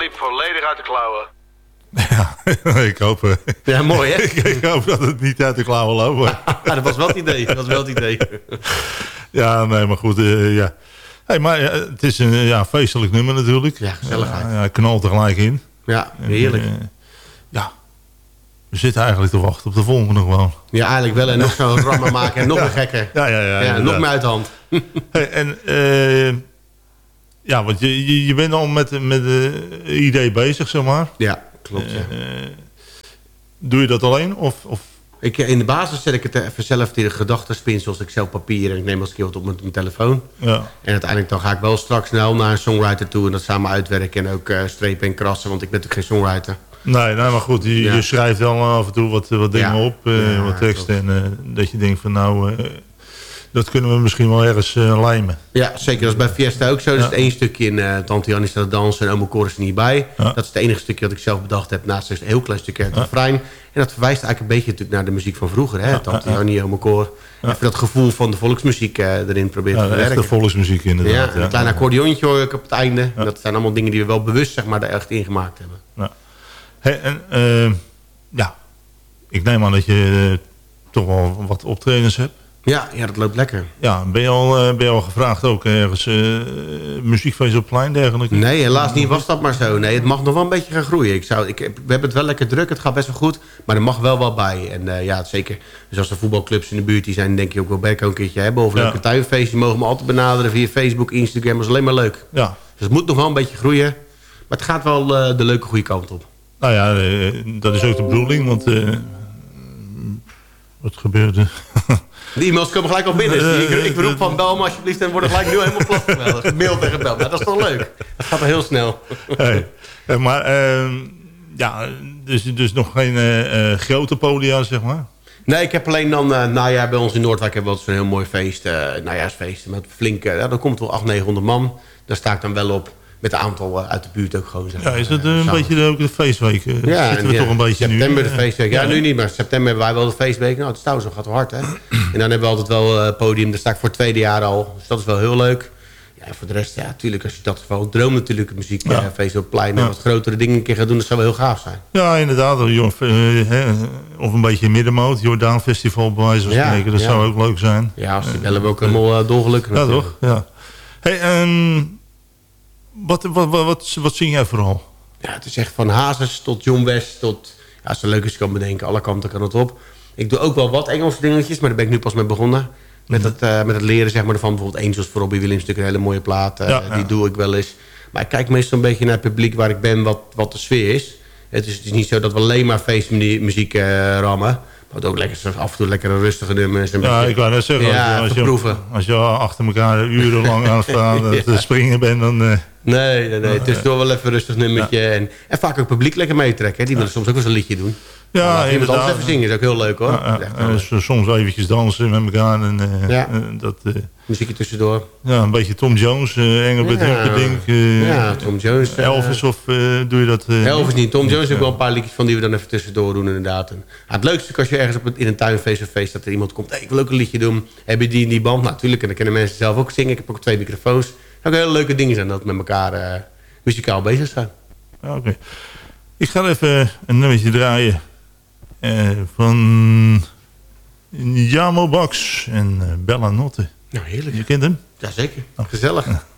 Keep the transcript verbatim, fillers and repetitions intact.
liep volledig uit de klauwen. Ja, ik hoop... Uh, ja, mooi hè? ik, ik hoop dat het niet uit de klauwen loopt. Ja, dat was wel het idee. Dat was wel het idee. Ja, nee, maar goed, uh, ja. Hey, maar uh, het is een ja, feestelijk nummer natuurlijk. Ja, gezelligheid. Uh, ja, knalt er gelijk in. Ja, heerlijk. En, uh, ja, we zitten eigenlijk te wachten op de volgende gewoon. Ja, eigenlijk wel. En nog zo'n rammer maken en nog ja. een gekker. Ja, ja, ja. ja nog meer uit de hand. Hey, en uh, ja, want je, je, je bent al met, met uh, idee bezig, zeg maar. Ja, klopt. Ja. Uh, doe je dat alleen? Of, of? Ik, in de basis zet ik het even zelf in de gedachtenspin, zoals ik zelf papier en ik neem als een keer wat op met mijn telefoon. Ja. En uiteindelijk dan ga ik wel straks snel naar een songwriter toe en dat samen uitwerken en ook uh, strepen en krassen, want ik ben natuurlijk geen songwriter. Nee, nee maar goed, je, ja. je schrijft wel af en toe wat, wat dingen ja. op, uh, ja, wat teksten. En uh, dat je denkt van nou, uh, dat kunnen we misschien wel ergens uh, lijmen. Ja, zeker. Dat is bij Fiesta ook zo. Er ja. is het één stukje in uh, Tante Jan is dat dansen en Ome Cor is er niet bij. Ja. Dat is het enige stukje dat ik zelf bedacht heb. Naast is een heel klein stukje uit het refrein. En dat verwijst eigenlijk een beetje natuurlijk naar de muziek van vroeger. Hè? Ja, Tante Jan, ja. Ome Cor. Ja. Even dat gevoel van de volksmuziek uh, erin proberen ja, te verwerken. De volksmuziek inderdaad. Ja, een ja. klein accordeontje hoor ik op het einde. Ja. Dat zijn allemaal dingen die we wel bewust zeg maar, er echt in gemaakt hebben. Ja. Hey, en uh, ja, ik neem aan dat je uh, toch wel wat optredens hebt. Ja, ja, dat loopt lekker. Ja, ben je al, uh, ben je al gevraagd ook ergens uh, muziekfeest op plein dergelijke? Nee, helaas niet was dat maar zo. Nee, het mag nog wel een beetje gaan groeien. Ik zou, ik, we hebben het wel lekker druk, het gaat best wel goed. Maar er mag wel wat bij. En uh, ja, zeker. Dus als er voetbalclubs in de buurt die zijn, denk je ook wel Berko een keertje hebben. Of een ja. leuke tuinfeest, die mogen me altijd benaderen via Facebook, Instagram. Dat is alleen maar leuk. Ja. Dus het moet nog wel een beetje groeien. Maar het gaat wel uh, de leuke goede kant op. Nou ja, uh, dat is ook de bedoeling, want... Uh, wat gebeurde... De e-mails komen gelijk al binnen. Dus ik, ik roep van bel me alsjeblieft en worden gelijk nu helemaal plat gebeld. Gemaild en gebeld. Maar dat is toch leuk? Dat gaat wel heel snel. Hey, maar uh, ja, dus, dus nog geen uh, uh, grote podia, zeg maar? Nee, ik heb alleen dan uh, najaar bij ons in Noordwijk hebben we altijd zo'n heel mooi feest. Uh, najaarsfeest met flinke, uh, daar komt wel achthonderd, negenhonderd man. Daar sta ik dan wel op. Met een aantal uh, uit de buurt ook gewoon. Zeg maar. Ja, is dat uh, een beetje de, ook de feestweek? Uh, ja, zitten we ja, toch een beetje september nu? de feestweek. Ja, ja, nu niet, maar september hebben wij wel de feestweek. Nou, het stouw zo gaat hard, hè. En dan hebben we altijd wel een uh, podium. Daar sta ik voor het tweede jaar al. Dus dat is wel heel leuk. Ja, voor de rest, ja, natuurlijk, als je dat geval droom natuurlijk muziek, ja. uh, feest op het plein en ja. wat grotere dingen een keer gaat doen, dat zou wel heel gaaf zijn. Ja, inderdaad. Of een beetje middenmoot, Jordaan Festival bij wijze van spreken. Ja, dat ja. zou ook leuk zijn. Ja, als die bellen we ook helemaal uh, dolgelukkig. Ja, toch? Ja. Hey, um, wat, wat, wat, wat, wat zing jij vooral? Ja, het is echt van Hazes tot John West tot, ja, als je leuk is, je kan bedenken, alle kanten kan het op. Ik doe ook wel wat Engelse dingetjes, maar daar ben ik nu pas mee begonnen. Met, mm-hmm. het, uh, met het leren zeg maar, van bijvoorbeeld Angels voor Robbie Williams. Natuurlijk een hele mooie plaat. Uh, ja, die ja. doe ik wel eens. Maar ik kijk meestal een beetje naar het publiek waar ik ben. Wat, wat de sfeer is. Het, is. het is niet zo dat we alleen maar feestmuziek uh, rammen. Maar ook lekker, af en toe lekkere rustige nummers. Een ja, beetje, ik wou net zeggen. Ja, als, je, proeven. als je achter elkaar urenlang aan het staan, ja. te springen bent, dan... Uh, nee, nee, nee. Tussendoor wel even een rustig nummertje. Ja. En, en vaak ook publiek lekker meetrekken. Die willen ja. soms ook wel eens een liedje doen. Ja, als iemand anders even zingen is ook heel leuk hoor. Ja, ja. Dus soms eventjes dansen met elkaar. En, uh, ja. uh, dat, uh, muziekje tussendoor. Ja, een beetje Tom Jones, uh, Engelbert ja. Humperdinck. Uh, ja, Tom Jones. Uh, Elvis of uh, doe je dat? Uh, Elvis niet. Tom Jones heeft wel een paar liedjes van die we dan even tussendoor doen inderdaad. En, ja, het leukste is als je ergens op, in een tuinfeest of feest dat er iemand komt. Hey, ik wil ook een liedje doen. Heb je die in die band? Nou, natuurlijk. En dan kunnen mensen zelf ook zingen. Ik heb ook twee microfoons. Dat ook hele leuke dingen zijn dat we met elkaar uh, muzikaal bezig zijn. Ja, oké. Okay. Ik ga even een nummertje draaien. Uh, van Jamo Bax en uh, Bella Notte. Nou, heerlijk. Je kent hem? Jazeker. Oh. Gezellig.